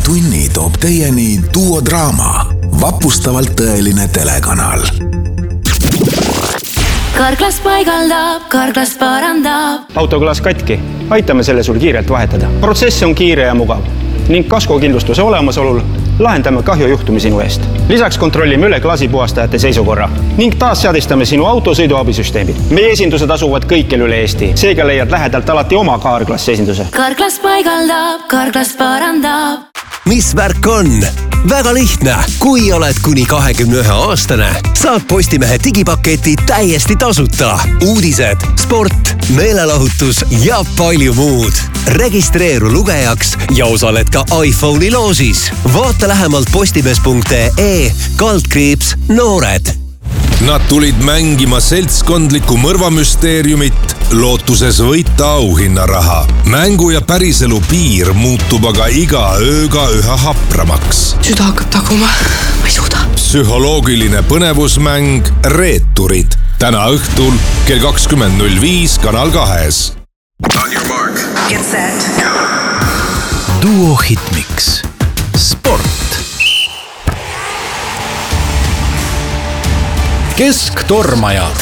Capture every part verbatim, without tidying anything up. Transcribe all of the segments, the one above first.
tunni toob teieni duodraama, vapustavalt tõeline telekanal. Karklas paigaldab, Karklas parandab. Autoklaas katki. Aitame selle sul kiirelt vahetada. Protsess on kiire ja mugav. Ning kaskokindlustuse olemasolul lahendame kahjujuhtumi sinu eest. Lisaks kontrollime üle klaasipuhastajate seisukorra ning taas seadistame sinu auto sõiduabisüsteemid. Meie esindused asuvad kõikjal üle Eesti. Seega leiad lähedalt alati oma Karklas esinduse. Karklas paigaldab, Karklas parandab. Mis värk on? Väga lihtne. Kui oled kuni kahekümne ühe aastane, saad Postimehe digipaketi täiesti tasuta. Uudised, sport, meelelahutus ja palju muud. Registreeru lugejaks ja osaled ka iPhone'i loosis. Vaata lähemalt postimees.ee kaldkriips noored. Nad tulid mängima seltskondlikku mõrvamüsteeriumit, lootuses võita auhinnaraha. Mängu ja päriselu piir muutub aga iga ööga üha hapramaks. Süda hakkab taguma, ma ei suuda. Psühholoogiline põnevusmäng Reeturid. Täna õhtul kell kakskümmend null viis Kanal kahes. On your mark. Get set. Duo Hitmix. Sport. Kesktormajad.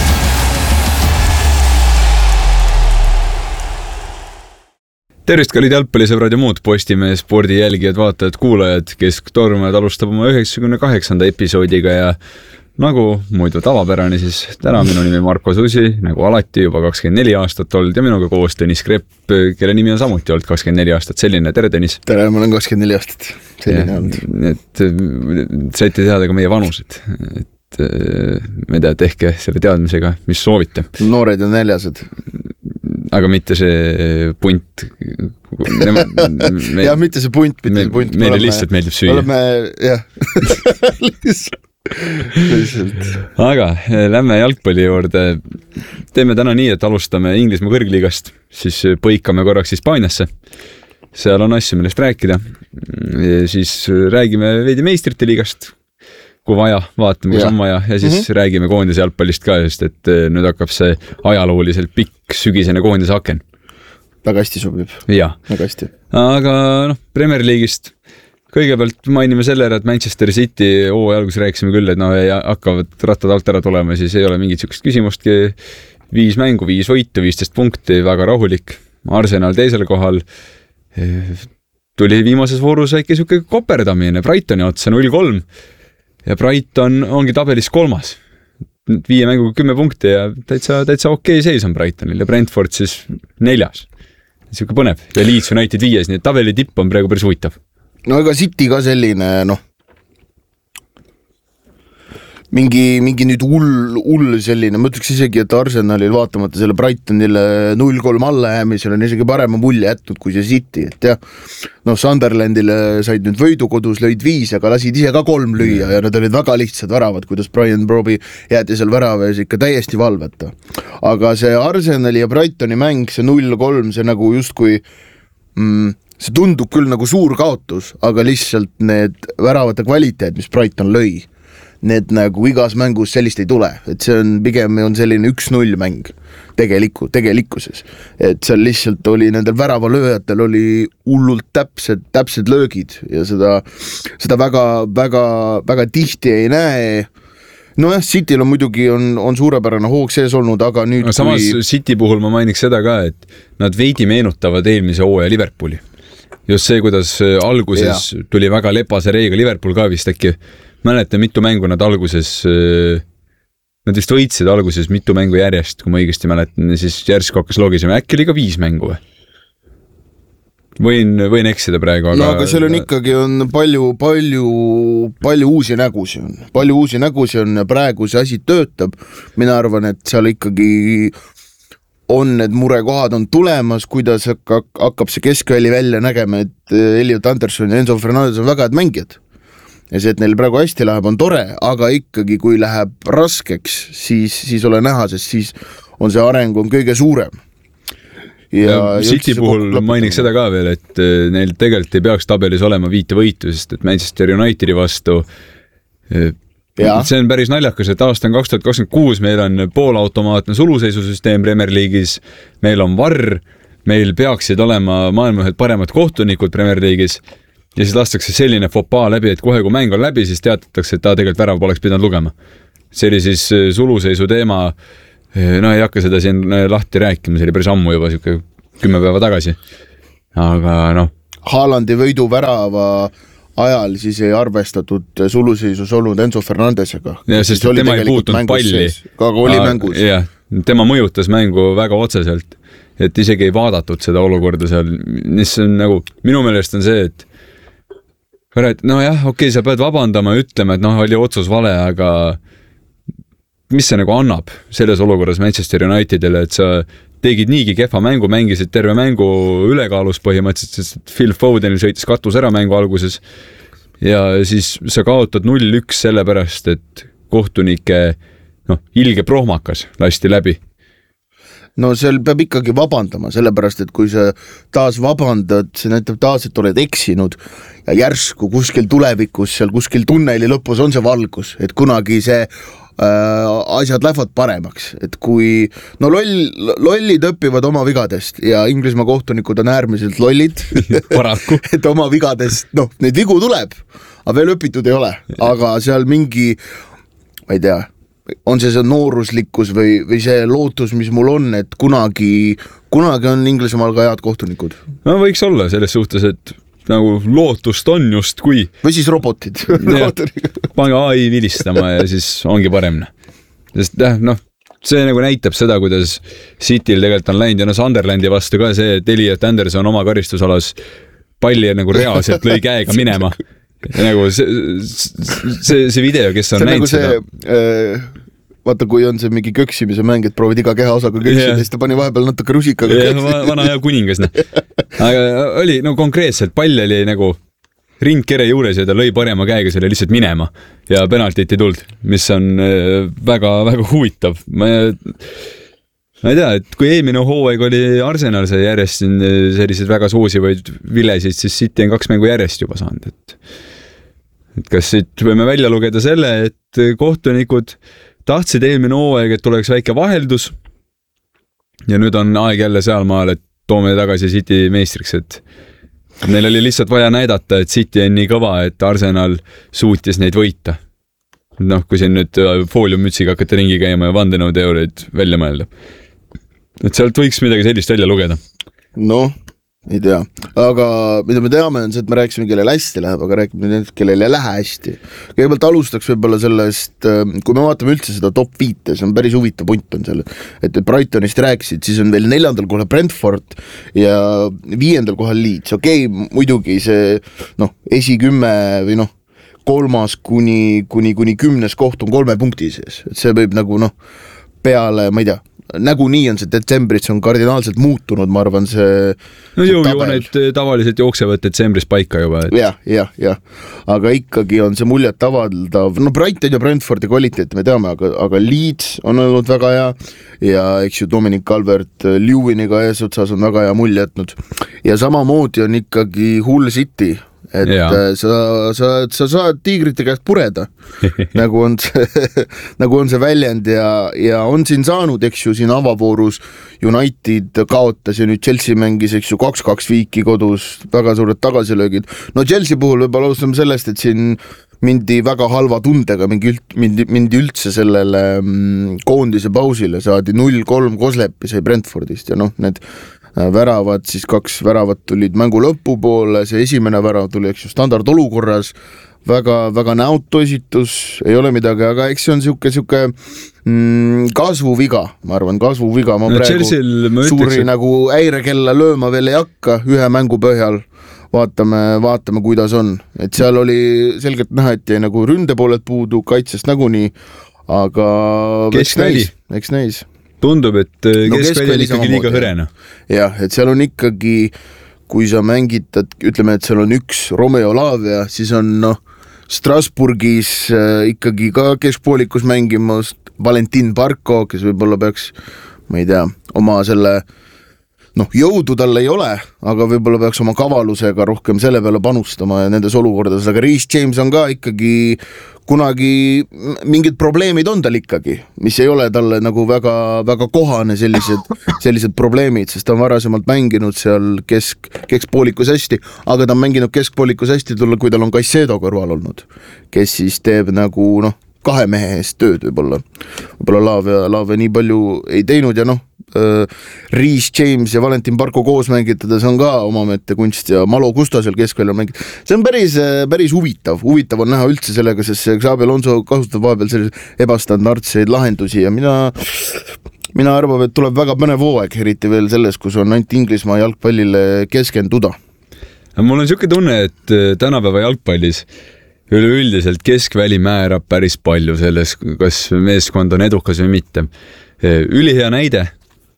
Tervist, kallid jalgpallisõbrad ja muud Postimehe spordi jälgijad, vaatajad, kuulajad. Kesktormajad alustab oma üheksakümne kaheksanda episoodiga ja nagu muidu tavapärane, siis täna minu nimi Marko Susi, nagu alati juba kakskümmend neli aastat olnud ja minuga koos Tõnis Krepp, kelle nimi on samuti olnud kakskümmend neli aastat. Selline, tere Tõnis! Tere, ma olen kakskümmend neli aastat. Selline olnud. Et saite teada ka meie vanused. Et ma ei tea, tehke selle teadmisega, mis soovite. Noored ja neljased. Aga mitte see punt. Me, me, ja mitte see punt, mitte me, see punt. Meile lihtsalt meeldib süüa. Oleme, jah. lihtsalt. lihtsalt. Aga lähme jalgpalli juurde. Teeme täna nii, et alustame Inglismaa kõrgliigast, siis põikame korraks Hispaaniasse. Seal on asju, millest rääkida. Ja siis räägime veidi meistrite liigast, kui vaja, vaatame, kus on vaja, ja siis mm-hmm. räägime koondise jalgpallist ka, sest et nüüd hakkab see ajalooliselt pikk sügisene koondise aken. Väga hästi sobib. Ja. Väga hästi. Aga noh, Premier League'ist kõigepealt mainime selle, et Manchester City oo jalgus rääkisime küll, et no hakkavad rattad alt ära tulema, siis ei ole mingit sükest küsimustki. Viis mängu, viis võitu, viisteist punkti, väga rahulik. Arsenal teisel kohal. Tuli viimases voorus väike süke koperdamine Brightoni otsa null kolm. Ja Brighton ongi tabelis kolmas. Viie mänguga kümme punkti ja täitsa, täitsa okei seis on Brightonil ja Brentford siis neljas. Siuke põnev. Ja Leeds United viies, nii et tabeli tipp on praegu päris huvitav. No ega City ka selline, noh, mingi, mingi nüüd hull, hull selline, ma ütleks isegi, et Arsenalil vaatamata selle Brightonile null kolm alla jäämisel on isegi parema mulje jätnud kui see City, et jah, noh, Sunderlandile said nüüd võidu kodus, lõid viis, aga lasid ise ka kolm lüüa ja nad olid väga lihtsad väravad, kuidas Brian Broby jäädi seal väraves ikka täiesti valveta. Aga see Arsenali ja Brightoni mäng, see null kolm, see nagu justkui mm, see tundub küll nagu suur kaotus, aga lihtsalt need väravate kvaliteed, mis Brighton lõi, need nagu igas mängus sellist ei tule, et see on pigem on selline üks null mäng tegeliku, tegelikkuses, et seal lihtsalt oli nendel väravalööjatel oli hullult täpsed, täpsed löögid ja seda, seda väga, väga, väga tihti ei näe. No jah, Cityl on muidugi on, on suurepärane hoog sees olnud, aga nüüd no, samas kui... City puhul ma mainiks seda ka, et nad veidi meenutavad eelmise hooaja Liverpooli. Just see, kuidas alguses ja. Tuli väga lepase reiga Liverpool ka vist äkki. Mäleta, mitu mängu nad alguses, nad vist võitsid alguses mitu mängu järjest, kui ma õigesti mäletan, siis järsku hakkas loogisema, äkki oli ka viis mängu või? Võin, võin eksida praegu, aga... No, aga seal on ikkagi on palju, palju, palju uusi nägusi on. Palju uusi nägusi on ja praegu see asi töötab. Mina arvan, et seal ikkagi on need murekohad on tulemas, kuidas hakkab see keskväli välja nägema, et Elliot Anderson ja Enzo Fernandez on väga head mängijad. Ja see, et neil praegu hästi läheb, on tore, aga ikkagi, kui läheb raskeks, siis, siis ole näha, sest siis on see areng on kõige suurem. Ja, ja City puhul mainiks seda ka veel, et neil tegelikult ei peaks tabelis olema viite võitu, sest et Manchester Unitedi vastu ja. See on päris naljakas, et aasta on kaks tuhat kakskümmend kuus, meil on poolautomaatne suluseisusüsteem Premier League'is, meil on V A R, meil peaksid olema maailma ühed paremad kohtunikud Premier League'is ja siis lastakse selline fopaa läbi, et kohe kui mäng on läbi, siis teatatakse, et ta tegelikult värav poleks pidanud lugema. See oli siis suluseisu teema, no ei hakka seda siin lahti rääkima, see oli päris ammu juba siuke kümme päeva tagasi. Aga noh. Haalandi võidu värava ajal siis ei arvestatud suluseisus olnud Enzo Fernandesega. Ja, sest tema ei puutunud palli. Aga oli mängus. Ja, tema mõjutas mängu väga otseselt, et isegi ei vaadatud seda olukorda seal, mis on nagu, minu meelest on see, et no jah, okei, sa pead vabandama ja ütlema, et noh, oli otsus vale, aga mis see nagu annab selles olukorras Manchester Unitedile, et sa tegid niigi kehva mängu, mängisid terve mängu ülekaalus põhimõtteliselt, sest Phil Fodenil sõitis katus ära mängu alguses ja siis sa kaotad null üks sellepärast, et kohtunike noh, ilge prohmakas lasti läbi. No seal peab ikkagi vabandama, sellepärast, et kui sa taas vabandad, see näitab taas, et oled eksinud ja järsku kuskil tulevikus, seal kuskil tunneli lõpus on see valgus, et kunagi see asjad lähevad paremaks, et kui no loll, lollid õpivad oma vigadest ja Inglismaa kohtunikud on äärmiselt lollid paraku et oma vigadest, noh, neid vigu tuleb, aga veel õpitud ei ole, aga seal mingi ma ei tea, on see see nooruslikkus või, või see lootus, mis mul on, et kunagi kunagi on Inglismaal ka head kohtunikud. No võiks olla selles suhtes, et nagu lootust on just kui või siis robotid pange A I vilistama ja siis ongi parem. Sest noh, see nagu näitab seda, kuidas Cityl tegelikult on läinud ja no Sunderlandi vastu ka see, et Elliot Anderson oma karistusalas palli nagu reaalselt lõi käega minema. Ja nagu see, see, see video, kes on see näinud nagu see, seda äh, vaata, kui on see mingi köksimise mäng, et proovid iga keha osaga köksida, siis ta pani vahepeal natuke rusikaga köksida. Vana hea kuningas. Ne. Aga oli no, konkreetselt pall oli nagu rindkere juures ja ta lõi parema käega selle lihtsalt minema ja penaltit ei tuld, mis on väga, väga huvitav. Ma, ma ei tea, et kui eelmine hooaeg oli Arsenal see järjest sellised väga soosivaid vilesid, siis City on kaks mängu järjest juba saanud. Et, et kas siit võime välja lugeda selle, et kohtunikud tahtsid eelmine hooaeg, et tuleks väike vaheldus ja nüüd on aeg jälle seal maal, et toome tagasi City meistriks, et neil oli lihtsalt vaja näidata, et City on nii kõva, et Arsenal suutis neid võita. Noh, kui siin nüüd fooliummütsiga hakata ringi käima ja vandenõuteooriaid välja mõelda. Et sealt võiks midagi sellist välja lugeda. Noh, ei tea. Aga mida me teame on see, et me rääkisime, kellel hästi läheb, aga rääkime nüüd, kellel ei lähe hästi. Kõigepealt alustaks võib-olla sellest, kui me vaatame üldse seda top viite, see on päris huvitav punt on selle, et Brightonist rääkisid, siis on veel neljandal kohal Brentford ja viiendal kohal Leeds. Okei, okay, muidugi see noh, esikümme või noh, kolmas kuni, kuni, kuni kümnes koht on kolme punkti sees. Et see võib nagu noh, peale, ma ei tea, nägu nii on see detsembris on kardinaalselt muutunud, ma arvan see no ju, ju need tavaliselt jooksevad detsembris paika juba et... jah, jah, jah, aga ikkagi on see muljet avaldav, no Brighton ja Brentfordi kvaliteet me teame, aga, aga Leeds on olnud väga hea ja eks ju Dominic Calvert-Lewiniga eesotsas on väga hea mulje jätnud ja samamoodi on ikkagi Hull City et ja. sa, sa, sa saad tiigrite käest pureda nagu on see, nagu on see väljend ja, ja on siin saanud, eks ju, siin avavoorus United kaotas ja nüüd Chelsea mängis, eks ju, kaks kaks viiki kodus, väga suured tagasilöögid. No Chelsea puhul võib alustame sellest, et siin mindi väga halva tundega, mingi üld, mindi, mindi üldse sellele mm, koondise pausile, saadi null kolm Koslepi sai Brentfordist ja noh, need väravad, siis kaks väravat tulid mängu lõpu poole, see esimene värav tuli, eks ju, standard olukorras, väga, väga näotu esitus, ei ole midagi, aga eks see on siuke, siuke mm, kasvuviga, ma arvan, kasvuviga, ma no, praegu ma suuri ütleks, nagu häirekella lööma veel ei hakka ühe mängu põhjal, vaatame, vaatame, kuidas on, et seal oli selgelt näha, et jäi nagu ründepooled puudu, kaitsest nagunii, aga eks näis, eks näis. Tundub, et no, keskväli on ikkagi liiga hõrena. Jah, et seal on ikkagi, kui sa mängitad, ütleme, et seal on üks Romeo Lavia, siis on noh, Strasburgis äh, ikkagi ka keskpoolikus mängimas Valentin Barko, kes võib-olla peaks, ma ei tea, oma selle noh, jõudu tal ei ole, aga võib-olla peaks oma kavalusega rohkem selle peale panustama ja nendes olukordades, aga Reece James on ka ikkagi kunagi mingid probleemid on tal ikkagi, mis ei ole talle nagu väga, väga kohane sellised, sellised probleemid, sest ta on varasemalt mänginud seal kesk, keskpoolikus hästi, aga ta on mänginud keskpoolikus hästi tulla, kui tal on Caicedo kõrval olnud, kes siis teeb nagu noh, kahe mehe eest tööd võib-olla. Võib-olla Laave, Laave nii palju ei teinud ja noh, Reece James ja Valentin Barko koos mängitades on ka omamete kunst ja Malo Gusto seal keskväljal mängid. See on päris, päris huvitav. Huvitav on näha üldse sellega, sest see Xabi Alonso kasutab vahepeal selliseid ebastandardseid lahendusi ja mina, mina arvan, et tuleb väga põnev hooaeg, eriti veel selles, kus on ainult Inglismaa jalgpallile keskenduda. Mul on niisugune tunne, et tänapäeva jalgpallis üleüldiselt keskväli määrab päris palju selles, kas meeskond on edukas või mitte. Ülihea näide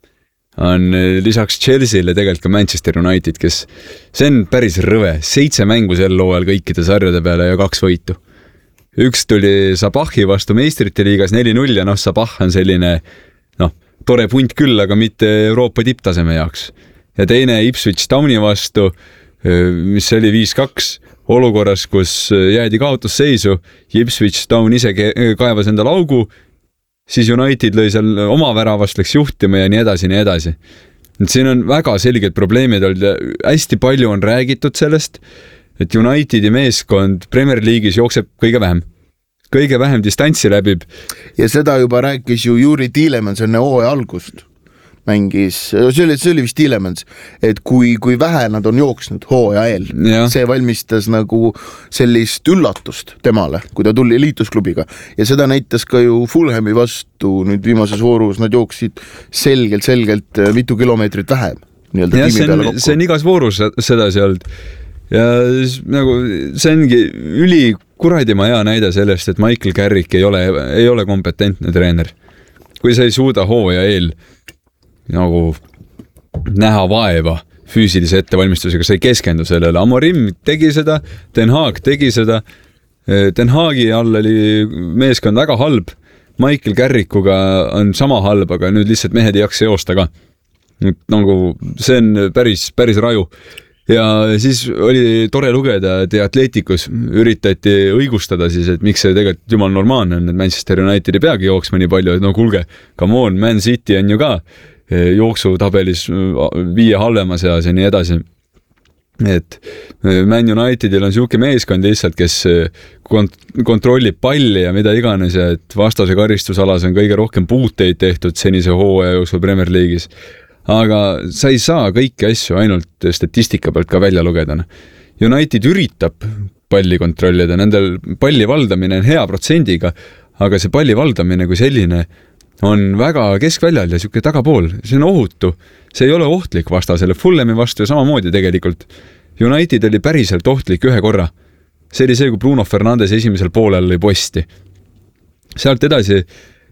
on lisaks Chelsea'le tegelikult ka Manchester United, kes see on päris rõve, seitse mängu sel hooajal kõikide sarjade peale ja kaks võitu. Üks tuli Sabahi vastu meistrite liigas neli null ja noh, Sabah on selline noh, tore punt küll, aga mitte Euroopa tipptaseme jaoks. Ja teine Ipswich Towni vastu, mis oli viis kaks, olukorras, kus jäädi kaotusseisu, Ipswich Town ise kaevas enda laugu, siis United lõi seal oma väravast, läks juhtima ja nii edasi, nii edasi. Siin on väga selged probleemid olnud ja hästi palju on räägitud sellest, et Unitedi meeskond Premier League'is jookseb kõige vähem. Kõige vähem distantsi läbib. Ja seda juba rääkis ju Juri Tielemans enne hooaja algust. Mängis, see oli, see oli vist Tielemans, et kui, kui vähe nad on jooksnud hooaja eel, ja. See valmistas nagu sellist üllatust temale, kui ta tuli liitusklubiga ja seda näitas ka ju Fulhami vastu nüüd viimases voorus, nad jooksid selgelt, selgelt mitu kilomeetrit vähem. Ja see on, see on igas voorus seda sealt ja nagu see ongi üli kuradima hea näide sellest, et Michael Carrick ei ole, ei ole kompetentne treener. Kui sa ei suuda hooaja eel nagu näha vaeva füüsilise ettevalmistusega, sa ei keskendu sellele. Amorim tegi seda, Den Haag tegi seda, Den Haagi all oli meeskond väga halb, Michael Carrickuga on sama halb, aga nüüd lihtsalt mehed ei jaksa joosta ka. Nagu see on päris, päris raju. Ja siis oli tore lugeda, et Atleticus üritati õigustada siis, et miks see tegelikult jumal normaalne on, et Manchester United ei peagi jooksma nii palju, et no kuulge, come on, Man City on ju ka jooksutabelis viie halvema seas ja nii edasi. Et Man Unitedil on siuke meeskond lihtsalt, kes kont- kontrollib palli ja mida iganes ja et vastase karistusalas on kõige rohkem puuteid tehtud senise hooaja jooksul Premier League'is. Aga sa ei saa kõiki asju ainult statistika pealt ka välja lugeda. United üritab palli kontrollida, nendel palli valdamine on hea protsendiga, aga see palli valdamine kui selline on väga keskväljal ja siuke tagapool. See on ohutu. See ei ole ohtlik vastasele. Fulhami vastu ja samamoodi tegelikult. United oli päriselt ohtlik ühe korra. See oli see, kui Bruno Fernandes esimesel poolel lõi posti. Sealt edasi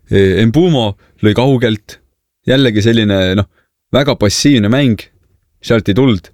Mbumo lõi kaugelt. Jällegi selline noh, väga passiivne mäng. Sealt ei tuld.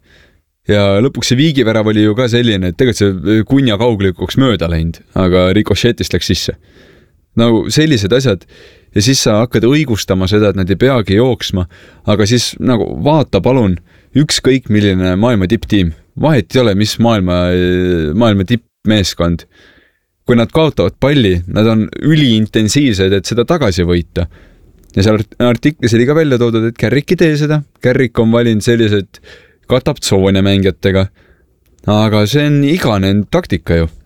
Ja lõpuks see viigivärav oli ju ka selline, et tegelikult see kunja kauglikuks mööda läinud, aga ricochetist läks sisse. Nagu sellised asjad ja siis sa hakkad õigustama seda, et nad ei peagi jooksma, aga siis nagu vaata palun ükskõik milline maailma tipptiim. Vahet ei ole, mis maailma, maailma tippmeeskond. Kui nad kaotavad palli, nad on üliintensiivsed, et seda tagasi võita. Ja seal artiklis oli ka välja toodud, et Carrick ei tee seda. Carrick on valinud sellised katab tsoone mängijatega. Aga see on igane taktika ju.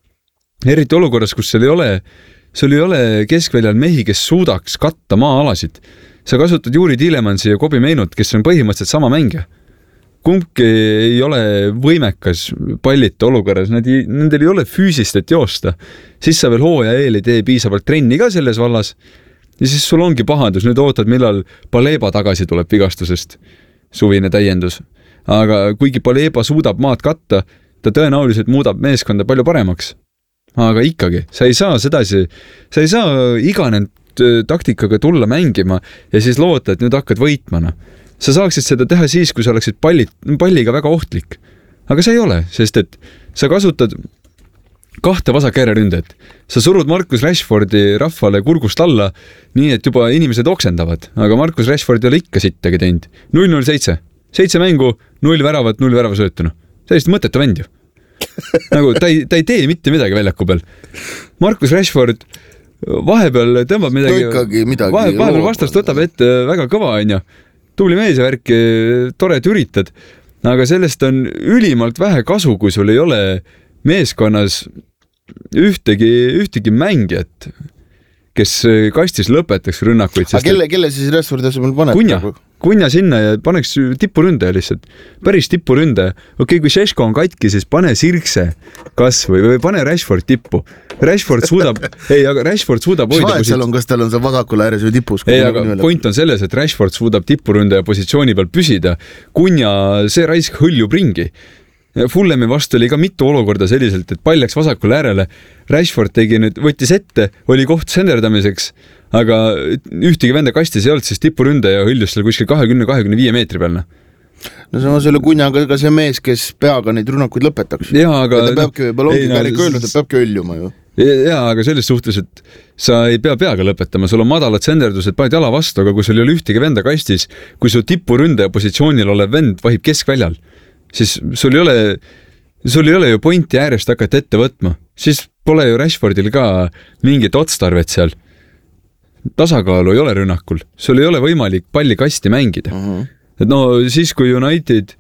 Eriti olukorras, kus seal ei ole sul ei ole keskväljal mehi, kes suudaks katta maa-alasid. Sa kasutad Juri Tielemannsi ja Kobi Meinut, kes on põhimõtteliselt sama mängija. Kumbki ei ole võimekas pallita olukorras, nad ei, nendel ei ole füüsist, et joosta. Siis sa veel hooaja eel ei tee piisavalt trenni ka selles vallas. Ja siis sul ongi pahandus, nüüd ootad, millal Paleba tagasi tuleb vigastusest. Suvine täiendus. Aga kuigi Paleba suudab maad katta, ta tõenäoliselt muudab meeskonda palju paremaks. Aga ikkagi, sa ei saa sedasi, sa ei saa iganenud taktikaga tulla mängima ja siis loota, et nüüd hakkad võitmana. Sa saaksid seda teha siis, kui sa oleksid palli, palliga väga ohtlik. Aga see ei ole, sest et sa kasutad kahte vasakääreründet. Sa surud Marcus Rashfordi rahvale kurgust alla, nii et juba inimesed oksendavad. Aga Marcus Rashford ei ole ikka sittagi teinud. null null seitse. seitse mängu, null väravat, null värava söötuna. Täiesti mõttetu vend ju. Nagu ta ei, ta ei tee mitte midagi väljaku peal. Marcus Rashford vahepeal tõmbab midagi, midagi vahe, vahepeal vastast võtab ette väga kõva, on ju. Tubli mees ja värki, tore, et üritad. Aga sellest on ülimalt vähe kasu, kui sul ei ole meeskonnas ühtegi, ühtegi mängijat, kes kastis lõpetaks rünnakuid. Aga kelle, kelle siis Rashfordi asemel paneb? Kunja, kunja sinna ja paneks tipuründaja lihtsalt. Päris tipuründaja. Okei, okay, kui Šeško on katki, siis pane Sirkse kas või, või pane Rashford tippu. Rashford suudab, ei, aga Rashford suudab hoida positsiooni. Seal on, kas tal on see vasakul ääres või tipus? Ei, aga point on selles, et Rashford suudab tipuründaja positsiooni peal püsida. Kunja, see raisk hõljub ringi. Fullemi vastu oli ka mitu olukorda selliselt, et pall läks vasakule äärele. Rashford tegi nüüd, võttis ette, oli koht senderdamiseks, aga ühtegi venda kastis ei olnud, siis tipuründaja hõljus seal kuskil kakskümmend kakskümmend viis meetri pealne. No sama selle Kunjaga ka see mees, kes peaga neid rünnakuid lõpetaks. Jaa, aga... Ta peabki, ongi no, kärik öelnud, et peabki hõljuma ju. Jaa, aga selles suhtes, et sa ei pea peaga lõpetama, sul on madalad senderdused, paned jala vastu, aga kui sul ei ole ühtegi venda kastis, kui su tipuründaja positsioonil olev vend vahib keskväljal, siis sul ei ole, sul ei ole ju pointi äärest hakata ette võtma. Siis pole ju Rashfordil ka mingit otstarvet seal. Tasakaalu ei ole rünnakul. Sul ei ole võimalik palli kasti mängida. Uh-huh. Et no siis, kui United,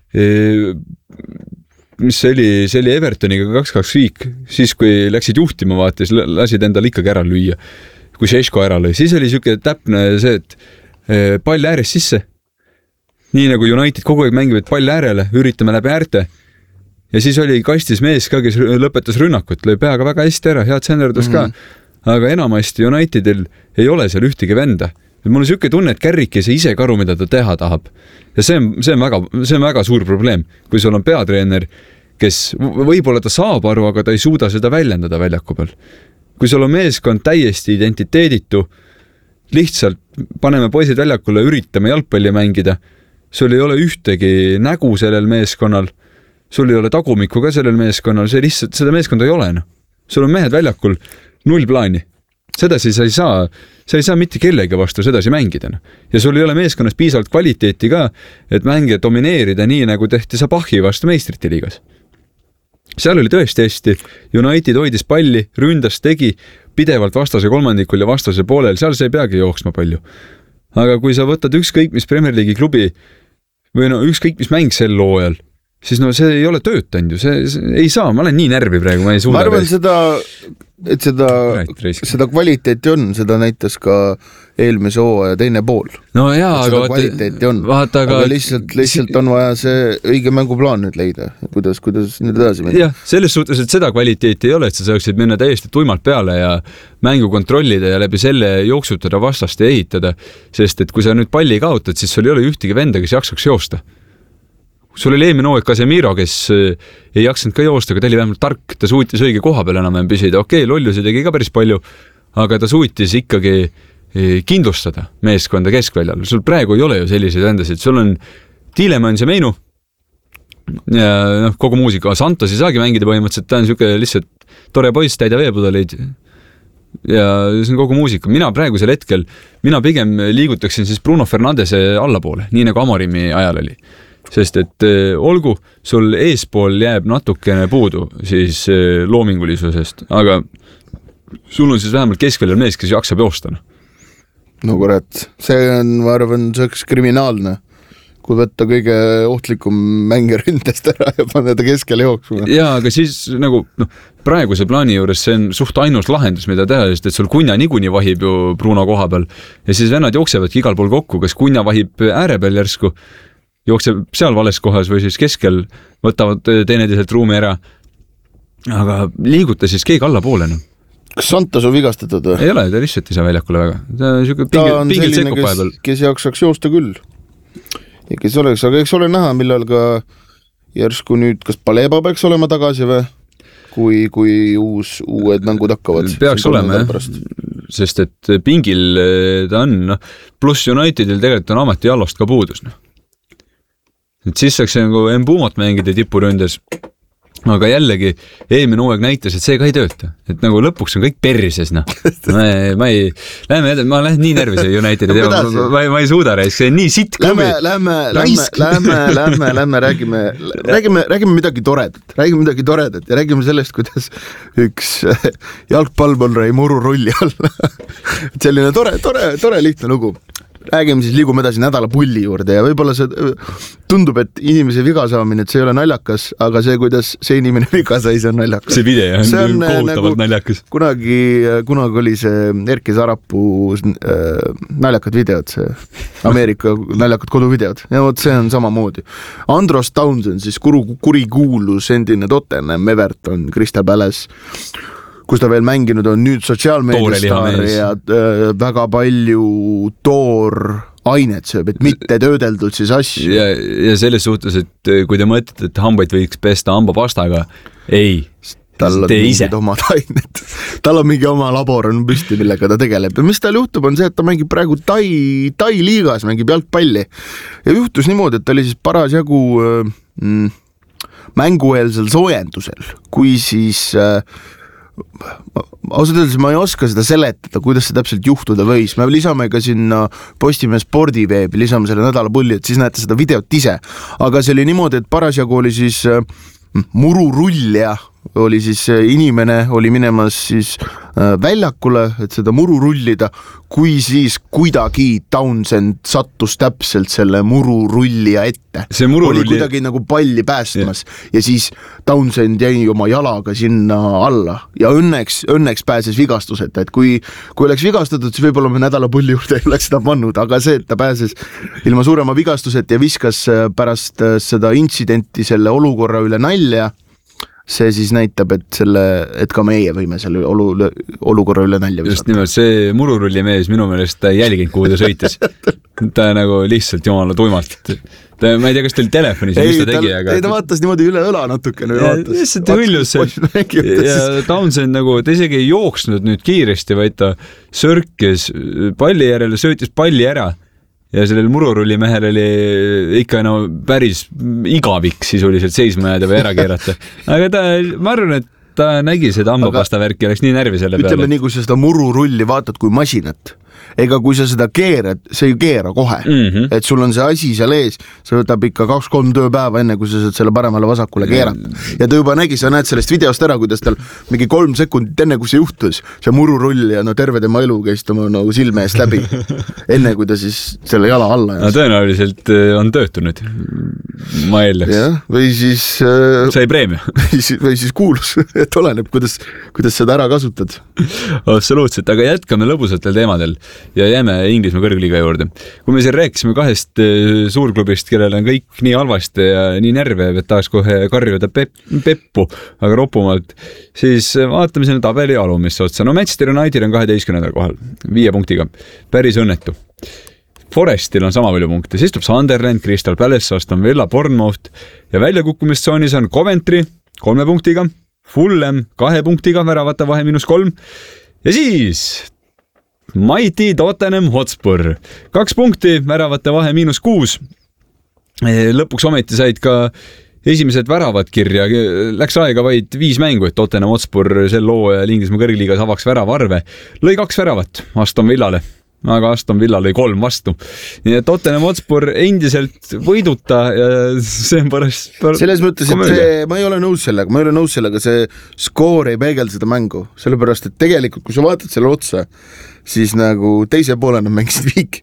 mis see oli, see oli Evertoniga kaks kaks viik, siis kui läksid juhtima vaates, lasid endal ikkagi ära lüüa, kui Šeško ära lõi. Siis oli siuke täpne see, et pall ääres sisse. Nii nagu United kogu aeg mängib, et pall äärele, üritame läbi äärte. Ja siis oli kastis mees ka, kes lõpetas rünnakut, lõi peaga väga hästi ära, head senderdus ka. Mm-hmm. Aga enamasti Unitedil ei ole seal ühtegi venda. Mul on siuke tunne, et Kärrik ei saa ise karu, mida ta teha tahab. Ja see on, see on, väga, see on väga suur probleem, kui sul on peatreener, kes võib-olla ta saab aru, aga ta ei suuda seda väljendada väljaku peal. Kui sul on meeskond täiesti identiteeditu, lihtsalt paneme poisid väljakule, üritame jalgpalli mängida, sul ei ole ühtegi nägu sellel meeskonnal, sul ei ole tagumikku ka sellel meeskonnal, see lihtsalt, seda meeskonda ei ole. No. Sul on mehed väljakul null plaani. Sedasi sa ei saa, sa ei saa mitte kellegi vastu sedasi mängida. No. Ja sul ei ole meeskonnas piisavalt kvaliteeti ka, et mänge domineerida nii, nagu tehti Sabahi vastu meistrite liigas. Seal oli tõesti hästi. United hoidis palli, ründas tegi pidevalt vastase kolmandikul ja vastase poolel, seal sa ei peagi jooksma palju. Aga kui sa võtad ükskõik mis Premier League'i klubi või no ükskõik mis mäng sel loojal, siis no see ei ole töötanud ju, see, see ei saa, ma olen nii närvi praegu, ma ei suuda. Ma arvan seda, et seda, seda kvaliteeti on, seda näitas ka eelmise hooaja teine pool. No jaa, aga kvaliteeti on, vaata, aga, aga lihtsalt, lihtsalt on vaja see õige mänguplaan nüüd leida, kuidas, kuidas nüüd edasi minna. Jah, selles suhtes, et seda kvaliteeti ei ole, et sa saaksid minna täiesti tuimalt peale ja mängu kontrollida ja läbi selle jooksutada vastast ja ehitada, sest et kui sa nüüd palli kaotad, siis sul ei ole ühtegi venda, kes jaksaks joosta. Sul oli eelmine hooaeg Casemiro, kes ei jaksanud ka joosta, aga ta oli vähemalt tark, ta suutis õige koha peal enam püsida. Okei, okay, lollusi tegi ka päris palju, aga ta suutis ikkagi kindlustada meeskonda keskväljal. Sul praegu ei ole ju selliseid endasid. Sul on Tielemans ja Meinu ja noh, kogu muusika. Santos ei saagi mängida põhimõtteliselt, ta on siuke lihtsalt tore poiss, täida veepudeleid ja see on kogu muusika. Mina praegusel hetkel, mina pigem liigutaksin siis Bruno Fernandese allapoole, nii nagu Amorimi ajal oli. Sest et eh, olgu, sul eespool jääb natukene puudu siis eh, loomingulisusest, aga sul on siis vähemalt keskväljal mees, kes jaksab joostana. No kurat, see on, ma arvan, see oleks kriminaalne, kui võtta kõige ohtlikum mänge ründest ära ja panna ta keskele jooksma. Jaa, aga siis nagu no, praeguse plaani juures see on suht ainus lahendus, mida teha, sest et sul Kunja niikuinii vahib ju Bruno koha peal ja siis vennad jooksevadki igal pool kokku, kas Kunja vahib ääre peal järsku, jookseb seal vales kohas või siis keskel, võtavad teineteiselt ruumi ära. Aga liiguta siis keegi alla poole. No. Kas Santos on vigastatud või? Ei ole, ta lihtsalt ei saa väljakule väga. Ta, pingil, ta on selline, kes, kes jaksaks joosta küll. Ja kes oleks, aga eks ole näha, millal ka järsku nüüd, kas Paleba peaks olema tagasi või? Kui, kui uus, uued mängud hakkavad. Peaks olema, jah. Sest et pingil ta on, no, pluss Unitedil tegelikult on ameti jallost ka puudus, noh. Et siis saaks nagu Mbumot mängida tipuründes. aga jällegi eelmine hooaeg näitas, et see ka ei tööta, et nagu lõpuks on kõik perrises, noh. Ma, ma ei, lähme edasi, ma lähen nii närvise Unitedi teema, ma, ma, ma ei suuda reis, see on nii sitt klubi. Lähme, lähme, lähme, lähme, lähme, räägime, räägime, räägime midagi toredat, räägime midagi toredat ja räägime sellest, kuidas üks jalgpallpall rai muru rolli all. Selline tore, tore, tore lihtne lugu. Räägime siis, liigume edasi nädala pulli juurde ja võib-olla see tundub, et inimese viga saamine, et see ei ole naljakas, aga see, kuidas see inimene viga sai, see on naljakas. See video on, see on kohutavalt nagu, naljakas. Kunagi, kunagi oli see Erki Sarapuu äh, naljakad videod, see Ameerika naljakad koduvideod ja vot see on samamoodi. Andros Townsend, siis kuru, kurikuulus endine Tottenham, Everton, Crystal Palace, kus ta veel mänginud on nüüd sotsiaalmeediastaar ja äh, väga palju toor ainet sööb, et mitte töödeldud siis asju. Ja, ja selles suhtes, et kui te mõtlete, et hambaid võiks pesta hambapastaga, ei, tal on mingid omad ainet. Tal on mingi oma labor on püsti, millega ta tegeleb. Ja mis tal juhtub on see, et ta mängib praegu Tai, tai liigas, mängib jalgpalli. Ja juhtus niimoodi, et ta oli siis paras jagu mm, mängueelsel soojendusel, kui siis äh, ausalt öeldes ma ei oska seda seletada, kuidas see täpselt juhtuda võis. Me lisame ka sinna Postimehe spordiveebi, lisame selle nädala pulli, et siis näete seda videot ise. Aga see oli niimoodi, et parasjagu oli siis äh, mururullja, oli siis inimene, oli minemas siis äh, väljakule, et seda muru rullida, kui siis kuidagi Townsend sattus täpselt selle mururullija ette. See mururulli... oli kuidagi nagu palli päästmas ja. ja siis Townsend jäi oma jalaga sinna alla ja õnneks, õnneks pääses vigastuseta, et kui, kui oleks vigastatud, siis võib-olla me nädala pulli juurde ei oleks seda pannud, aga see, et ta pääses ilma suurema vigastuseta ja viskas pärast seda intsidenti selle olukorra üle nalja, see siis näitab, et, selle, et ka meie võime selle olu, olukorra üle nalja visata. Just nimelt, see mururulli mees minu meelest ta ei jälginud, kuhu ta sõitis. Ta nagu lihtsalt jumala tuimalt. Ta, ma ei tea, kas teil telefonis, mis ta tegi, aga... Ei, ta vaatas niimoodi üle õla natukene. Lihtsalt hõljus ja Townsend nagu, ta isegi ei jooksnud nüüd kiiresti, vaid ta sörkis palli järele, söötis palli ära. Ja sellel mururulli mehel oli ikka no päris igavik sisuliselt seisma jääda või ära keerata. Aga ta, ma arvan, et ta nägi seda hambapasta värki, oleks nii närvi selle peale. Ütleme nii, kui sa seda mururulli vaatad kui masinat, ega kui sa seda keerad, see ei keera kohe. Mm -hmm. Et sul on see asi seal ees, see võtab ikka kaks-kolm tööpäeva enne, kui sa saad selle paremale vasakule keerata. Ja ta juba nägi, sa näed sellest videost ära, kuidas tal mingi kolm sekundit enne, kui see juhtus, see mururull ja no terve tema elu käis tema nagu silme eest läbi. Enne, kui ta siis selle jala alla no, tõenäoliselt on töötunud. Ma eeldaks. Ja, või siis... Äh, sai preemia. Või siis, või siis kuulus, et oleneb, kuidas, kuidas seda ära kasutad. Absoluutselt, aga jätkame lõbusatel teemadel. Ja jääme Inglismaa kõrgliiga juurde. Kui me siin rääkisime kahest suurklubist, kellel on kõik nii halvasti ja nii närve, et tahaks kohe karjuda pep, peppu, aga ropumalt, siis vaatame sinna tabeli alumisse otsa. No Manchester United on kaheteistkümnendal kohal, viie punktiga. Päris õnnetu. Forestil on sama palju punkte. Siis tuleb Sunderland, Crystal Palace, Aston Villa, Bournemouth ja väljakukkumistsoonis on Coventry kolme punktiga, Fulham kahe punktiga, väravate vahe miinus kolm ja siis... Mighty Tottenham Hotspur. Kaks punkti, väravate vahe miinus kuus. Lõpuks ometi said ka esimesed väravad kirja. Läks aega vaid viis mängu, et Tottenham Hotspur sel hooajal Inglismaa kõrgliigas avaks väravarve. Lõi kaks väravat Aston Villale, aga Aston Villa lõi kolm vastu. Nii et Tottenham Hotspur endiselt võiduta ja see on pärast... Selles mõttes, et see, ma ei ole nõus sellega, ma ei ole nõus sellega, see skoor ei peegel seda mängu. Sellepärast, et tegelikult, kui sa vaatad selle otsa, siis nagu teise poole nad mängisid viiki.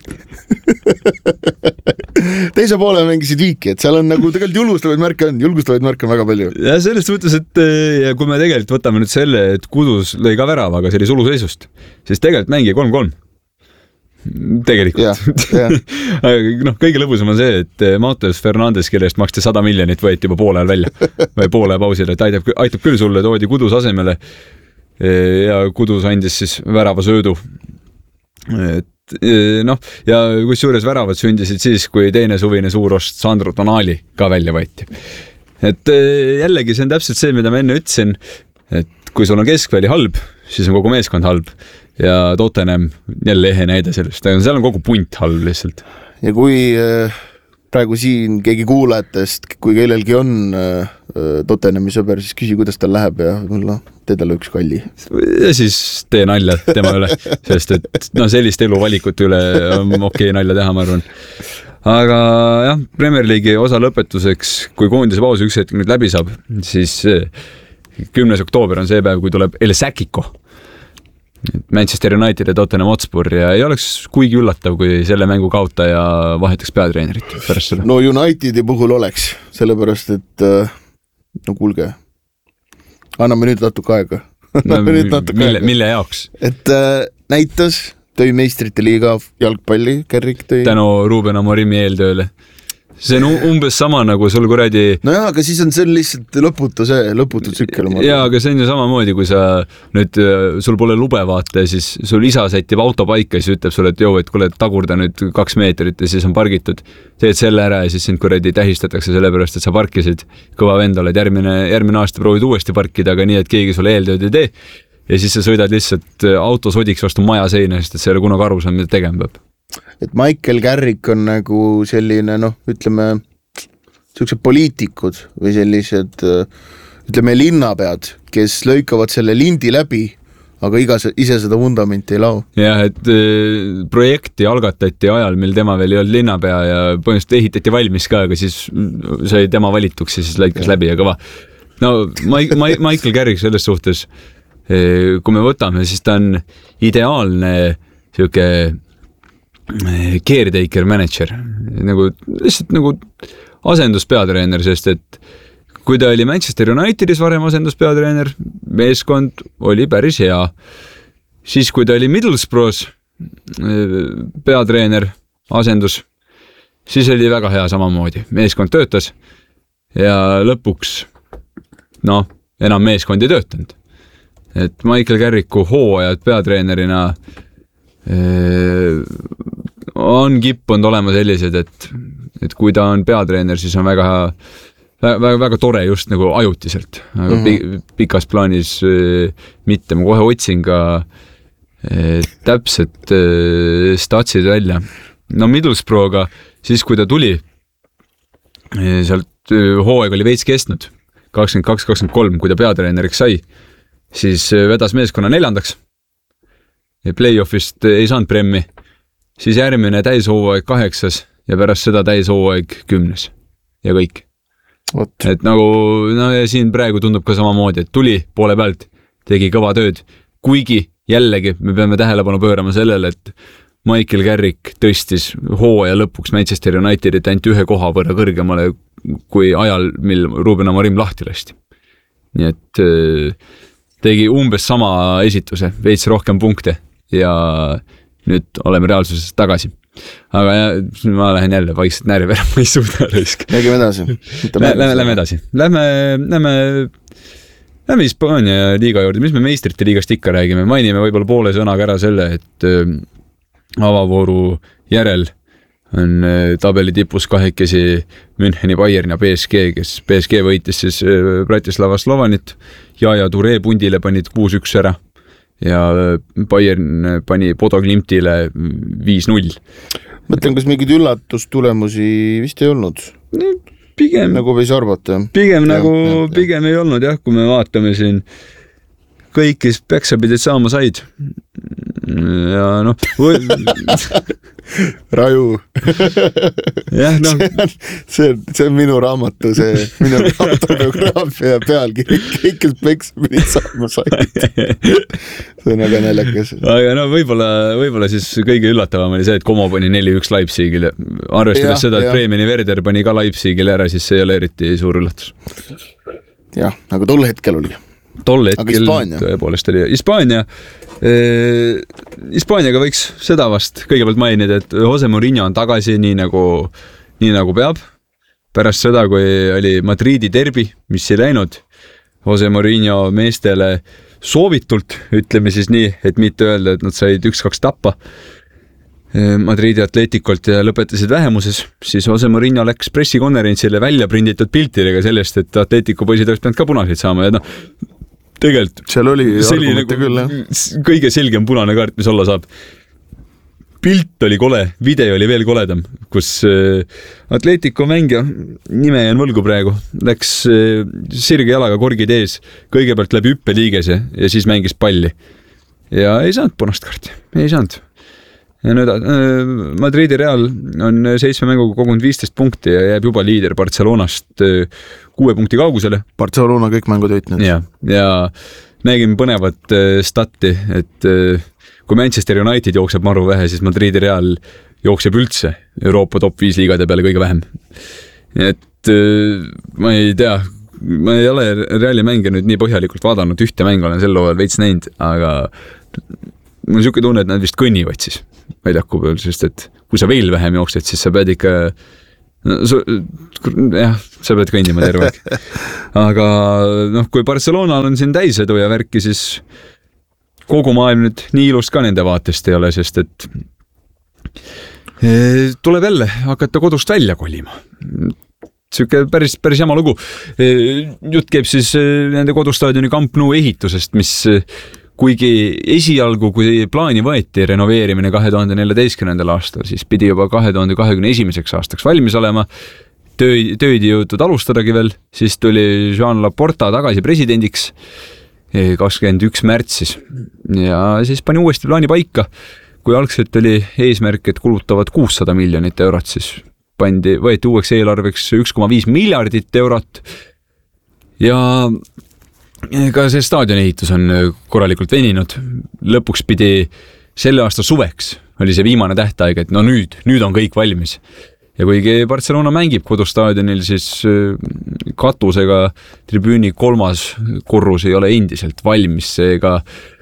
teise poole mängisid viiki, et seal on nagu tegelikult julgustavaid märke on, julgustavaid märke on väga palju. Ja selles mõttes, et ja kui me tegelikult võtame nüüd selle, et Kudus lõi ka värava, aga see oli suluseisust, siis tegelikult mängi kolm kolm. Tegelikult. Ja, ja. no, kõige lõbusam on see, et Mateus Fernandes, kellest maksti sada miljonit, võeti juba poole ajal välja või poole pausile, et aitab, aitab küll sulle, toodi Kudus asemele ja Kudus andis siis värava söödu. Et noh, ja kus suures väravad sündisid siis, kui teine suvine suurost Sandro Tonali ka välja võeti. Et jällegi see on täpselt see, mida ma enne ütlesin, et kui sul on keskväli halb, siis on kogu meeskond halb ja Tottenham jälle ehe näide sellest, seal on kogu punt halb lihtsalt. Ja kui, praegu siin keegi kuulajatest, kui kellelgi on äh, Tottenhami sõber, siis küsi, kuidas tal läheb ja mulla tee talle üks kalli. Ja siis tee nalja tema üle, sest et no, sellist eluvalikut üle on okei nalja teha, ma arvan. Aga jah, Premier League'i osa lõpetuseks, kui koondise paus üks hetk nüüd läbi saab, siis kümnes oktoober on see päev, kui tuleb El Sakiko. Manchester United ja Tottenham Hotspur ja ei oleks kuigi üllatav, kui selle mängu kaotaja vahetaks peatreenerit pärast seda. No Unitedi puhul oleks, sellepärast et no kuulge, anname nüüd natuke aega. No, natuke mille, aega. Mille jaoks? Et äh, näitas, tõi meistrite liiga jalgpalli, Kärrik tõi. Tänu Ruben Amorimi eeltööle. See on umbes sama nagu sul kuradi... No jah, aga siis on see lihtsalt lõputu see, lõputu tsükkel. Jaa, aga see on ju samamoodi, kui sa nüüd, sul pole lube vaata ja siis sul isa sätib auto paika ja siis ütleb sulle, et joo, et kuule, tagurda nüüd kaks meetrit ja siis on pargitud. Teed selle ära ja siis sind kuradi tähistatakse sellepärast, et sa parkisid kõva vend oled. Järgmine, järgmine aasta proovid uuesti parkida, aga nii, et keegi sulle eeltööd ei tee. Ja siis sa sõidad lihtsalt auto sodiks vastu maja seina, sest et see ei ole kuna karu saan, mida tegema peab. Et Michael Carrick on nagu selline, noh, ütleme, sellised poliitikud või sellised, ütleme, linnapead, kes lõikavad selle lindi läbi, aga iga, ise seda vundamenti ei lao. Jah, et e, projekti algatati ajal, mil tema veel ei olnud linnapea ja põhimõtteliselt ehitati valmis ka, aga siis sai tema valituks ja siis lõikas ja. läbi ja kõva. No, Michael Carrick selles suhtes, e, kui me võtame, siis ta on ideaalne siuke caretaker manager, nagu, lihtsalt nagu asenduspeatreener, sest et kui ta oli Manchester Unitedis varem asenduspeatreener, meeskond oli päris hea. Siis kui ta oli Middlesbroughs peatreener, asendus, siis oli väga hea samamoodi. Meeskond töötas ja lõpuks, noh, enam meeskond ei töötanud. Et Michael Carricku hooajad peatreenerina on kippunud olema sellised, et, et kui ta on peatreener, siis on väga, väga, väga tore just nagu ajutiselt. Aga mm-hmm. pikas plaanis mitte. Ma kohe otsin ka täpselt statsid välja. No Middlesbrough'ga, siis kui ta tuli, sealt hooaeg oli veits kestnud, kakskümmend kaks kakskümmend kolm, kui ta peatreeneriks sai, siis vedas meeskonna neljandaks. Ja playoffist ei saanud premmi, siis järgmine täishooaeg kaheksas ja pärast seda täishooaeg kümnes ja kõik. Ot. Et nagu, no ja siin praegu tundub ka samamoodi, et tuli poole pealt, tegi kõva tööd, kuigi jällegi me peame tähelepanu pöörama sellele, et Michael Carrick tõstis hooaja lõpuks Manchester Unitedit ainult ühe koha võrra kõrgemale kui ajal, mil Ruben Amorim lahti lasti. Nii et tegi umbes sama esituse, veits rohkem punkte. Ja nüüd oleme reaalsuses tagasi. Aga ja, ma lähen jälle vaikselt närvi ära, ma ei suuda raisk. Lähme edasi. Lähme, lähme edasi. Lähme, lähme, lähme Hispaania liiga juurde. Mis me meistrite liigast ikka räägime? Mainime võib-olla poole sõnaga ära selle, et äh, avavooru järel on äh, tabeli tipus kahekesi Müncheni Bayern ja P S G, kes P S G võitis siis äh, Bratislava Slovanit. Jaja Touré pundile panid kuus üks ära. Ja Bayern pani Bodo Glimtile viis null. Mõtlen, kas mingid üllatustulemusi vist ei olnud? Pigem, nagu võis arvata. Pigem, ja, nagu, ja, pigem ja. ei olnud jah, kui me vaatame siin kõik, kes peksapidid saama said. Ja noh või... Raju. Jah, no. see, on, see on minu raamatu, see minu autobiograafia pealkiri, kõik, kes peksapidid saama said. See on väga näljakas. Aga no võib-olla, võib-olla siis kõige üllatavam oli see, et Como pani neli üks Leipzigile. Arvestades ja, seda, et Bremeni Werder pani ka Leipzigile ära, siis see ei ole eriti suur üllatus. Jah, aga tol hetkel oli. Tol hetkel tõepoolest oli Hispaania. Eh, Hispaaniaga võiks seda vast kõigepealt mainida, et Jose Mourinho on tagasi nii nagu, nii nagu peab. Pärast seda, kui oli Madridi derbi, mis ei läinud Jose Mourinho meestele soovitult, ütleme siis nii, et mitte öelda, et nad said üks-kaks tappa Madridi Atleticolt ja lõpetasid vähemuses, siis Jose Mourinho läks pressikonverentsile välja prinditud piltidega sellest, et Atletico poisid oleks pidanud ka punaseid saama ja noh, tegelikult seal oli argumente nagu küll, jah. Kõige selgem punane kaart, mis olla saab. pilt oli kole, video oli veel koledam, kus Atletico mängija, nime jään võlgu praegu, läks sirge jalaga korgid ees, kõigepealt läbi hüppeliigese ja siis mängis palli. Ja ei saanud punast kaarti, ei saanud. Ja nüüd Madridi Real on seitsme mänguga kogunud viisteist punkti ja jääb juba liider Barcelonast kuue punkti kaugusele. Barcelona kõik mängud võitnud. Ja, ja nägin põnevat statti, et kui Manchester United jookseb maru vähe, siis Madridi Real jookseb üldse Euroopa top viis liigade peale kõige vähem. Et ma ei tea, ma ei ole Reali mänge nüüd nii põhjalikult vaadanud, ühte mängu olen sel loal veits näinud, aga mul on siuke tunne, et nad vist kõnnivad siis väljaku peal, sest et kui sa veel vähem jooksed, siis sa pead ikka no, su, jah, sa pead kõnnima terve aeg. Aga noh, kui Barcelonal on siin täisedu ja värki, siis kogu maailm nüüd nii ilus ka nende vaatest ei ole, sest et tuleb jälle hakata kodust välja kolima. Siuke päris, päris jama lugu. Jutt käib siis nende kodustaadioni Camp Nou ehitusest, mis kuigi esialgu, kui plaani võeti renoveerimine kahe tuhande neljateistkümnendal aastal, siis pidi juba kahe tuhande kahekümne esimeseks aastaks valmis olema. Töö, tööd jõutud alustadagi veel, siis tuli Joan Laporta tagasi presidendiks kakskümmend üks märtsis ja siis pani uuesti plaani paika. Kui algselt oli eesmärk, et kulutavad kuussada miljonit eurot, siis pandi, võeti uueks eelarveks üks koma viis miljardit eurot ja ka see staadioni ehitus on korralikult veninud. Lõpuks pidi selle aasta suveks oli see viimane tähtaeg, et no nüüd, nüüd on kõik valmis. Ja kuigi Barcelona mängib kodustaadionil, siis katusega tribüüni kolmas korrus ei ole endiselt valmis, seega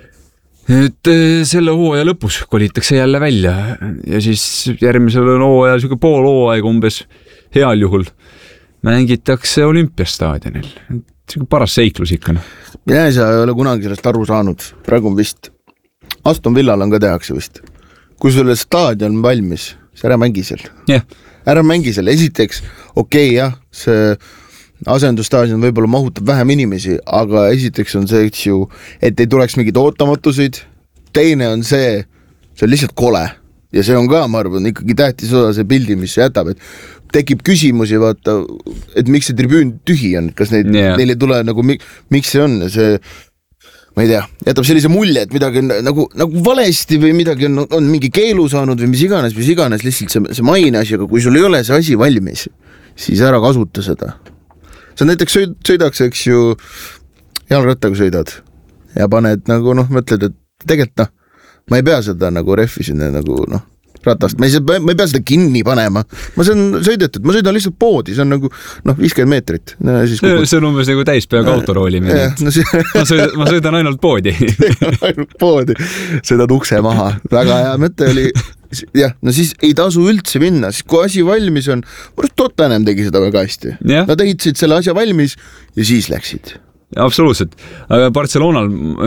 et selle hooaja lõpus kolitakse jälle välja ja siis järgmisel hooajal siuke pool hooaeg umbes heal juhul mängitakse Olümpiastaadionil. Paras seiklus ikka. Mina ei saa ei ole kunagi sellest aru saanud. Praegu on vist, Aston Villal on ka tehakse vist. Kui sulle staadion valmis, siis ära mängi seal. Yeah. Ära mängi seal. Esiteks, okei okay, jah, see asendusstaadion võib-olla mahutab vähem inimesi, aga esiteks on see, eks ju, et ei tuleks mingid ootamatusid. Teine on see, see on lihtsalt kole. Ja see on ka, ma arvan, ikkagi tähtis osa see pildi, mis see jätab, et tekib küsimusi, vaata, et miks see tribüün tühi on, kas neid, yeah. neil ei tule nagu, miks see on, see, ma ei tea, jätab sellise mulje, et midagi on nagu, nagu valesti või midagi on, on mingi keelu saanud või mis iganes, mis iganes, lihtsalt see, see maine asi, aga kui sul ei ole see asi valmis, siis ära kasuta seda. Sa näiteks sõid, sõidaks, eks ju, jalgrattaga sõidad ja paned nagu, noh, mõtled, et tegelikult, noh, ma ei pea seda nagu refi sinna nagu, noh, ratast, ma ei, ma ei pea seda kinni panema, ma saan sõidetud, ma sõidan lihtsalt poodi, see on nagu noh, viiskümmend meetrit no, siis kukud... see on umbes nagu täispeaga autorooli ja, no, see... ma, sõidan, ma sõidan ainult poodi ainult poodi, sõidad ukse maha, väga hea mõte oli jah, no siis ei tasu üldse minna, siis kui asi valmis on, ma arvan, Tottenham tegi seda väga hästi ja. Nad ehitasid selle asja valmis ja siis läksid absoluutselt, aga Barcelonal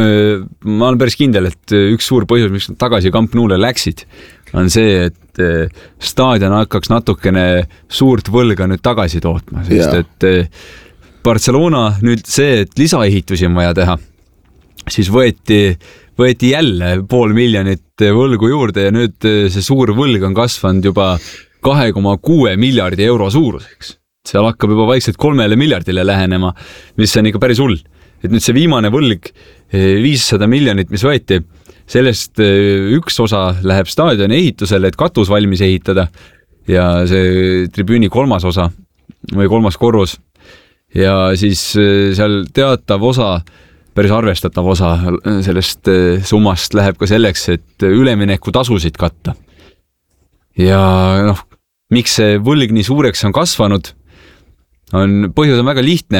ma olen päris kindel, et üks suur põhjus, miks nad tagasi Camp Noule läksid, on see, et staadion hakkaks natukene suurt võlga nüüd tagasi tootma, sest ja. Et Barcelona nüüd see, et lisaehitusi on vaja teha, siis võeti, võeti jälle pool miljonit võlgu juurde ja nüüd see suur võlg on kasvanud juba kahe koma kuue miljardi euro suuruseks. Seal hakkab juba vaikselt kolmele miljardile lähenema, mis on ikka päris hull. Et nüüd see viimane võlg, viissada miljonit, mis võeti, sellest üks osa läheb staadioni ehitusele, et katus valmis ehitada ja see tribüüni kolmas osa või kolmas korrus ja siis seal teatav osa, päris arvestatav osa sellest summast läheb ka selleks, et ülemineku tasusid katta. Ja noh, miks see võlg nii suureks on kasvanud, on põhjus on väga lihtne.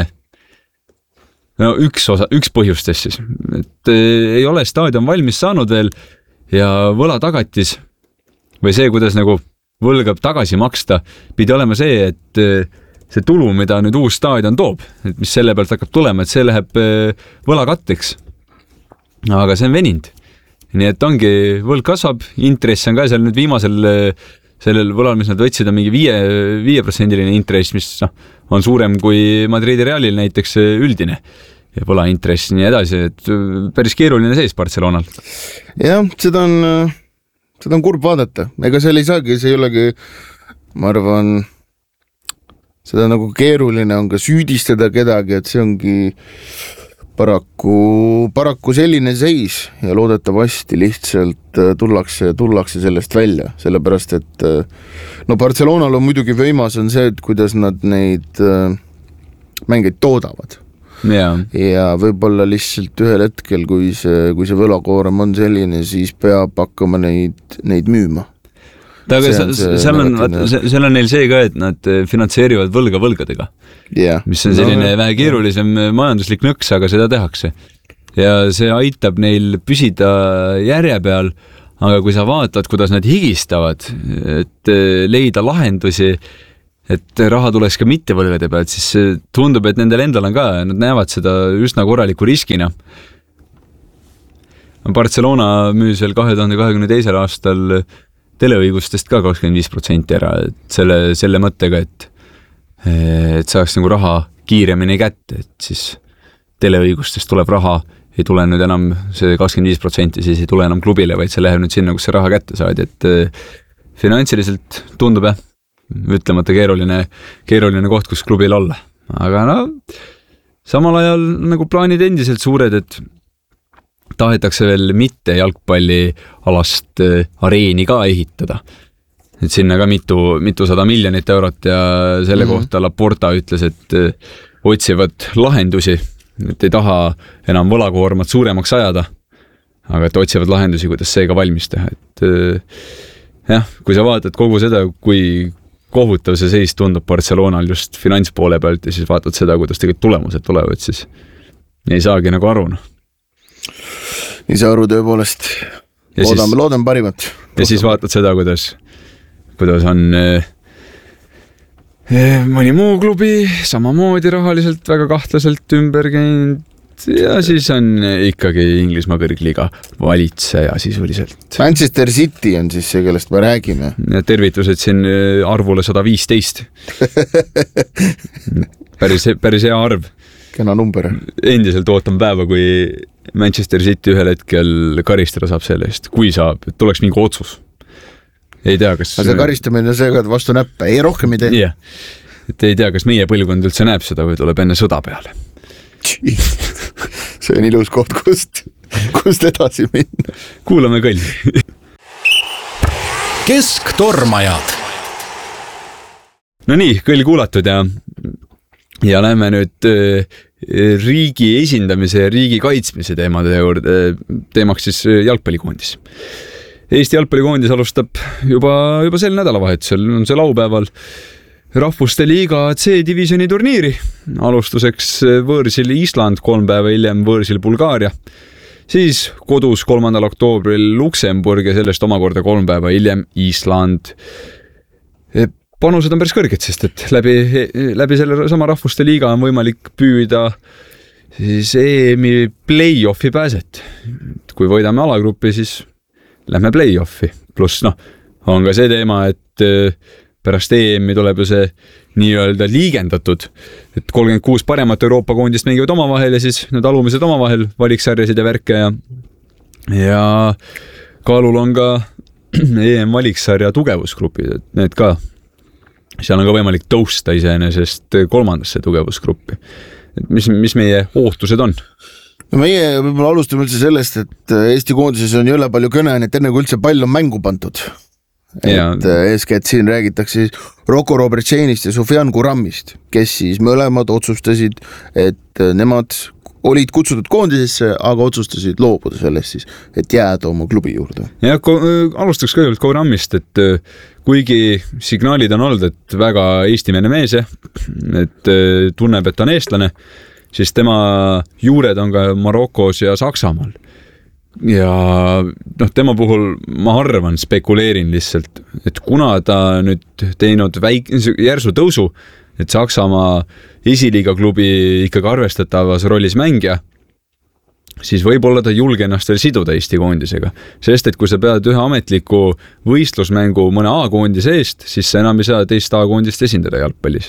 No üks osa, üks põhjustest siis, et ei ole staadion valmis saanud veel ja võla tagatis või see, kuidas nagu võlgab tagasi maksta, pidi olema see, et see tulu, mida nüüd uus staadion toob, et mis selle pealt hakkab tulema, et see läheb võlakatteks. Aga see on veninud. Nii et ongi, võlg kasvab, intress on ka seal nüüd viimasel sellel võlal, mis nad võtsid, on mingi viie, viie protsendiline intress, mis no, on suurem kui Madridi Realil näiteks üldine ja võla intress nii edasi, et päris keeruline seis Barcelonal. jah, seda on seda on kurb vaadata, ega seal ei saagi, see ei olegi, ma arvan, seda nagu keeruline on ka süüdistada kedagi, et see ongi paraku, paraku selline seis ja loodetavasti lihtsalt tullakse, tullakse sellest välja, sellepärast et no Barcelonal on muidugi võimas on see, et kuidas nad neid mängeid toodavad. Ja. ja võib-olla lihtsalt ühel hetkel, kui see, kui see võlakoorem on selline, siis peab hakkama neid, neid müüma. Ta, aga on seal, on, seal on neil see ka, et nad finantseerivad võlga võlgadega, yeah. mis on selline no, vähe keerulisem majanduslik nõks, aga seda tehakse. Ja see aitab neil püsida järje peal, aga kui sa vaatad, kuidas nad higistavad, et leida lahendusi, et raha tuleks ka mitte võlgade pealt, siis tundub, et nendel endal on ka, nad näevad seda üsna korraliku riskina. Barcelona müüs veel kahe tuhande kahekümne teisel aastal teleõigustest ka kakskümmend viis protsenti ära, et selle, selle mõttega, et, et saaks nagu raha kiiremini kätte, et siis teleõigustest tuleb raha, ei tule nüüd enam see kakskümmend viis protsenti, siis ei tule enam klubile, vaid see läheb nüüd sinna, kus see raha kätte saadi, et finantsiliselt tundub jah, ütlemata keeruline, keeruline koht, kus klubil olla. Aga no, samal ajal nagu plaanid endiselt suured, et tahetakse veel mitte jalgpalli alast areeni ka ehitada. Et sinna ka mitu, mitu sada miljonit eurot ja selle mm-hmm. kohta Laporta ütles, et otsivad lahendusi, et ei taha enam võlakoormat suuremaks ajada, aga et otsivad lahendusi, kuidas see ka valmis teha. Et jah, kui sa vaatad kogu seda, kui kohutav see seis tundub Barcelonal just finantspoole pealt ja siis vaatad seda, kuidas tegelikult tulemused tulevad, siis ei saagi nagu aru. No. Nii see aru tõepoolest. Loodame, loodame parimat. Ja siis vaatad seda, kuidas, kuidas on eh, mõni muu klubi samamoodi rahaliselt väga kahtlaselt ümber käinud ja siis on ikkagi Inglismaa kõrgliiga valitseja sisuliselt. Manchester City on siis see, kellest me räägime. Ja tervitused siin arvule sada viisteist. päris, päris hea arv. Kena number. Endiselt ootan päeva, kui Manchester City ühel hetkel karistada saab selle eest. Kui saab, et tuleks mingi otsus. Ei tea, kas... Aga see karistamine on see, et vastu näppe. Ei, rohkem ei tee. Yeah. Et ei tea, kas meie põlvkond üldse näeb seda või tuleb enne sõda peale. See on ilus koht, kust, kust edasi minna. Kuulame kõlli. Kesktormajad. No nii, kõll kuulatud ja, ja lähme nüüd riigi esindamise ja riigi kaitsmise teemade juurde, teemaks siis jalgpallikoondis. Eesti jalgpallikoondis alustab juba, juba sel nädalavahetusel, on see laupäeval Rahvuste liiga C-divisjoni turniiri. Alustuseks võõrsil Island, kolm päeva hiljem võõrsil Bulgaaria. Siis kodus kolmandal oktoobril Luksemburg ja sellest omakorda kolm päeva hiljem Island. Panused on päris kõrged, sest et läbi, läbi selle sama Rahvuste liiga on võimalik püüda siis E M-i play-offi pääset. Kui võidame alagruppi, siis lähme play-offi. Plus noh, on ka see teema, et pärast E M-i tuleb ju see nii-öelda liigendatud, et kolmkümmend kuus paremat Euroopa koondist mängivad omavahel ja siis need alumised omavahel valiksarjasid ja värke ja, ja kaalul on ka E M valiksarja tugevusgrupid, et need ka, seal on ka võimalik tõusta iseenesest kolmandasse tugevusgruppi. Et mis, mis meie ootused on? No meie võib-olla alustame üldse sellest, et Eesti koondises on jõle palju kõne, et enne kui üldse pall on mängu pandud. Et eeskätt siin räägitakse Rocco Robertsenist ja Sofian Kuramist, kes siis mõlemad otsustasid, et nemad olid kutsutud koondisesse, aga otsustasid loobuda sellest siis, et jääda oma klubi juurde. Ja alustaks kõigepealt Kuramist, et kuigi signaalid on olnud, et väga eestimeelne mees, et tunneb, et ta on eestlane, siis tema juured on ka Marokos ja Saksamaal. Ja noh, tema puhul ma arvan, spekuleerin lihtsalt, et kuna ta nüüd teinud väik, järsu tõusu, et Saksamaa esiliiga klubi ikkagi arvestatavas rollis mängija, siis võib-olla ta julge ennast veel siduda Eesti koondisega. Sest, et kui sa pead ühe ametliku võistlusmängu mõne A-koondise eest, siis sa enam ei saa teist A-koondist esindada jalgpallis.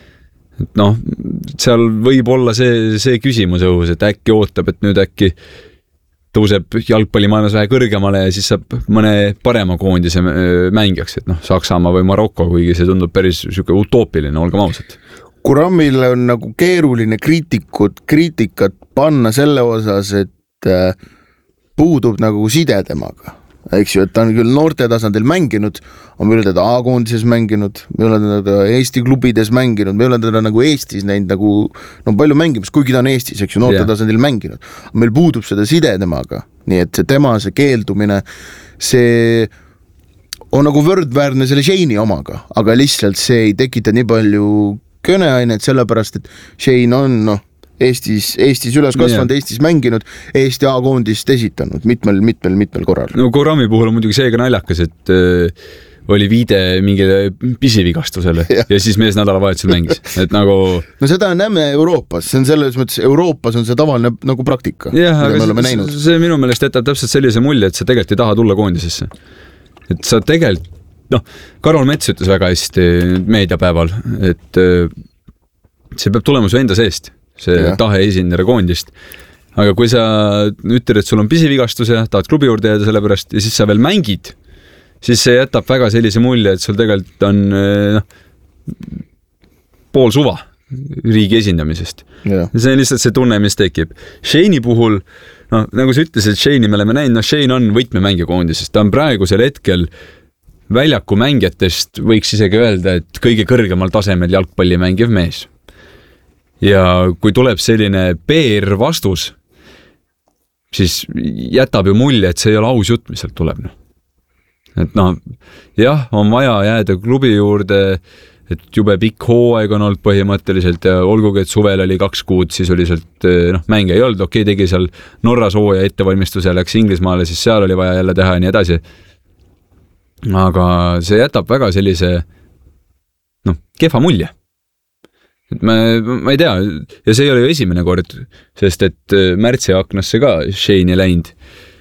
Et noh, seal võib olla see, see küsimus õhus, et äkki ootab, et nüüd äkki tõuseb jalgpallimaailmas vähe kõrgemale ja siis saab mõne parema koondise mängijaks, et noh, Saksamaa või Maroko, kuigi see tundub päris siuke utoopiline, olgem ausad. Kuramile on nagu keeruline kriitikut, kriitikat panna selle osas, et puudub nagu side temaga. Eks ju, et ta on küll noorte tasandil mänginud, on meil teda A-koondises mänginud, meil on teda Eesti klubides mänginud, meil on teda nagu Eestis näinud nagu no, palju mängimas, kuigi ta on Eestis, eks ju, noorte yeah. tasandil mänginud. Meil puudub seda side temaga, nii et see tema, see keeldumine, see on nagu võrdväärne selle Shane'i omaga, aga lihtsalt see ei tekita nii palju kõneainet, sellepärast, et Shane on noh, Eestis, Eestis üles kasvanud, yeah. Eestis mänginud, Eesti A-koondist esitanud mitmel, mitmel, mitmel korral. No Kurami puhul on muidugi seega naljakas, et äh, oli viide mingile pisivigastusele ja. ja siis mees nädalavahetusel mängis. Et nagu... No seda näeme Euroopas, see on selles mõttes, Euroopas on see tavaline nagu praktika, ja, mida me oleme see, näinud. See minu meelest jätab täpselt sellise mulje, et sa tegelikult ei taha tulla koondisesse. Et sa tegelikult, noh, Karol Mets ütles väga hästi meediapäeval, et äh, see peab tulema su enda seest. See ja. tahe esindada koondist. Aga kui sa ütled, et sul on pisivigastus ja tahad klubi juurde jääda selle pärast ja siis sa veel mängid, siis see jätab väga sellise mulje, et sul tegelikult on no, pool suva riigi esindamisest. Ja. See on lihtsalt see tunne, mis tekib. Shane'i puhul, no, nagu sa ütlesid, Shane'i me oleme näinud, no Shane on võtmemängija koondisest. Ta on praegusel hetkel väljaku mängijatest, võiks isegi öelda, et kõige kõrgemal tasemel jalgpalli mängiv mees. Ja kui tuleb selline P R vastus, siis jätab ju mulje, et see ei ole aus jutt, mis sealt tuleb. No. Et noh, jah, on vaja jääda klubi juurde, et jube pikk hooaeg on olnud põhimõtteliselt ja olgugi, et suvel oli kaks kuud, siis oli sealt, noh, mänge ei olnud, okei, tegi seal Norras hooaja ettevalmistuse, läks Inglismaale, siis seal oli vaja jälle teha ja nii edasi. Aga see jätab väga sellise, noh, kehva mulje. Et ma, ma ei tea, ja see ei ole ju esimene kord, sest et märtsi aknasse ka Shane'i läinud.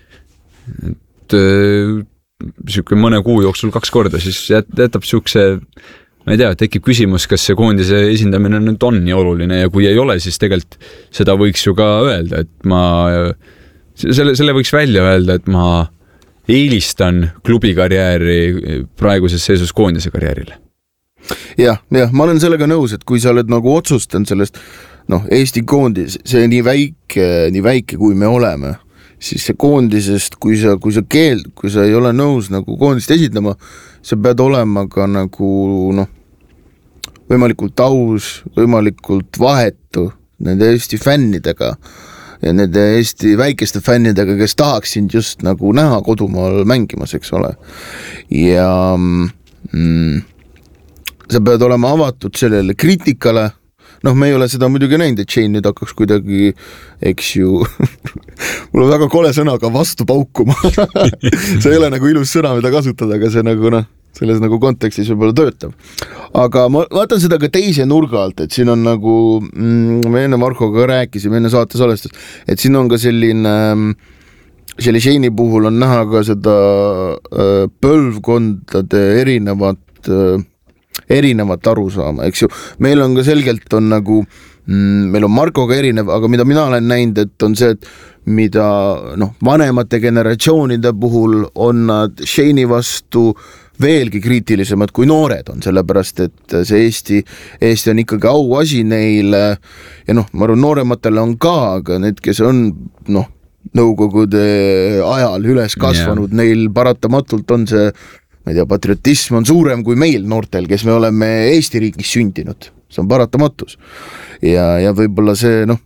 Et siuke mõne kuu jooksul kaks korda, siis jätab siukse, ma ei tea, tekib küsimus, kas see koondise esindamine nüüd on nii oluline ja kui ei ole, siis tegelikult seda võiks ju ka öelda, et ma, selle, selle võiks välja öelda, et ma eelistan klubi karjääri praeguses seisus koondise karjäärile. Jah, jah, ma olen sellega nõus, et kui sa oled nagu otsustanud sellest, noh, Eesti koondis, see nii väike, nii väike, kui me oleme, siis see koondisest, kui sa, kui sa keeld, kui sa ei ole nõus nagu koondist esitama, sa pead olema ka nagu, noh, võimalikult aus, võimalikult vahetu nende Eesti fännidega ja nende Eesti väikeste fännidega, kes tahaks sind just nagu näha kodumaal mängimas, eks ole. Ja mm, sa pead olema avatud sellele kriitikale. Noh, me ei ole seda muidugi näinud, et Shane nüüd hakkaks kuidagi, eks ju, mul on väga kole sõnaga vastu paukuma. See ei ole nagu ilus sõna, mida kasutada, aga see nagu, noh, selles nagu kontekstis võib-olla töötab. Aga ma vaatan seda ka teise nurga alt, et siin on nagu, mm, me enne Markoga rääkisime, enne saate salestus, et siin on ka selline, selle Shane'i puhul on näha ka seda äh, põlvkondade erinevat äh, erinevat arusaama, eks ju. Meil on ka selgelt on nagu, mm, meil on Markoga erinev, aga mida mina olen näinud, et on see, et mida noh, vanemate generatsioonide puhul on nad Shane'i vastu veelgi kriitilisemad kui noored on, sellepärast et see Eesti, Eesti on ikkagi auasi neile ja noh, ma arvan, noorematele on ka, aga need, kes on noh, nõukogude ajal üles kasvanud, yeah. Neil paratamatult on see ma ei tea, patriotism on suurem kui meil noortel, kes me oleme Eesti riigis sündinud. See on paratamatus. Ja, ja võib-olla see, noh,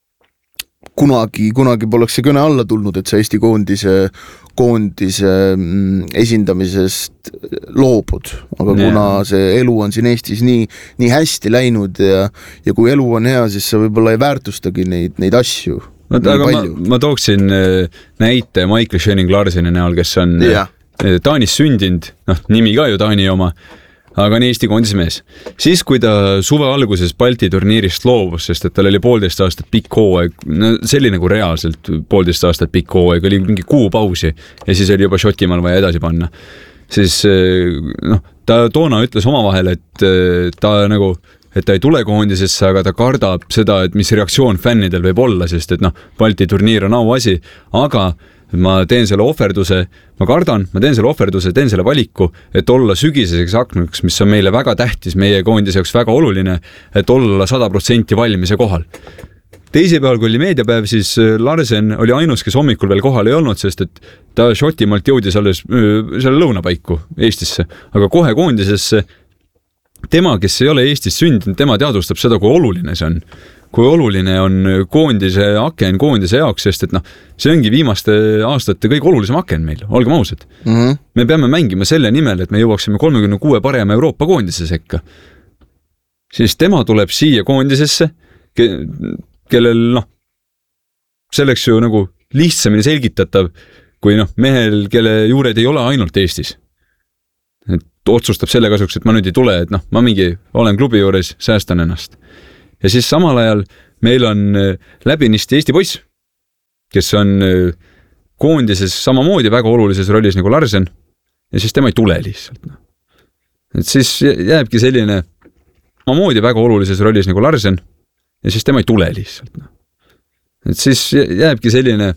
kunagi, kunagi poleks see kõne alla tulnud, et see Eesti koondise, koondise esindamisest loobud. Aga nee. Kuna see elu on siin Eestis nii, nii hästi läinud ja, ja kui elu on hea, siis sa võib-olla ei väärtustagi neid, neid asju. No, aga ma, ma tooksin näite Michael Schöning-Larseni näol, kes on... Yeah. Taanis sündinud, noh, nimi ka ju Taani oma, aga on Eesti koondismees. Siis, kui ta suve alguses Balti turniirist loobus, sest et tal oli poolteist aastat pikk hooaeg, no see oli nagu reaalselt poolteist aastat pikk hooaeg, oli mingi kuu pausi ja siis oli juba Šotimaal vaja edasi panna. Siis, noh, ta toona ütles omavahel, et ta nagu, et ta ei tule koondisesse, aga ta kardab seda, et mis reaktsioon fännidel võib olla, sest et noh, Balti turniir on auasi, aga ma teen selle ohverduse, ma kardan, ma teen selle ohverduse, teen selle valiku, et olla sügiseseks aknuks, mis on meile väga tähtis, meie koondise jaoks väga oluline, et olla sada protsenti valmis ja kohal. Teisipäeval, kui oli meediapäev, siis Larsen oli ainus, kes hommikul veel kohal ei olnud, sest et ta Šotimaalt jõudis alles selle lõunapaiku Eestisse, aga kohe koondisesse tema, kes ei ole Eestis sündinud, tema teadvustab seda, kui oluline see on. Kui oluline on koondise aken koondise jaoks, sest et noh, see ongi viimaste aastate kõige olulisem aken meil, olgem ausad. Mm-hmm. Me peame mängima selle nimel, et me jõuaksime kolmekümne kuue parema Euroopa koondise sekka. Siis tema tuleb siia koondisesse, ke kellel noh, selleks ju nagu lihtsamini selgitatav, kui noh, mehel, kelle juured ei ole ainult Eestis. Et otsustab selle kasuks, et ma nüüd ei tule, et noh, ma mingi olen klubi juures, säästan ennast. Ja siis samal ajal meil on läbinisti Eesti poiss, kes on koondises samamoodi väga olulises rollis nagu Larsen, ja siis tema ei tule lihtsalt. Et siis jääbki selline samamoodi väga olulises rollis nagu Larsen, ja siis tema ei tule lihtsalt. Et siis jääbki selline,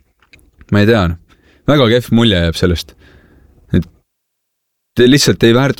ma ei tea, väga kehv mulje jääb sellest. Et te lihtsalt ei väärtu